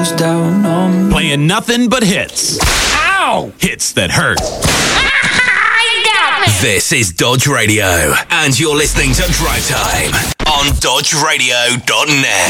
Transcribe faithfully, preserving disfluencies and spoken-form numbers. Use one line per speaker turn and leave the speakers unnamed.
Down on me.
Playing nothing but hits. Ow! Hits that hurt.
This is Dodge Radio, and you're listening to Drive Time on dodge radio dot net.